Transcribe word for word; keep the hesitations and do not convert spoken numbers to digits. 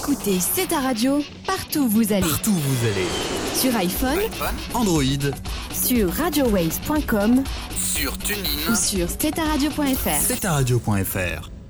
Écoutez C'est ta radio, partout où vous allez. Partout où vous allez. Sur iPhone, iPhone, Android, sur radio waves point com sur TuneIn ou sur c'est ta radio point f r. c'est ta radio point f r.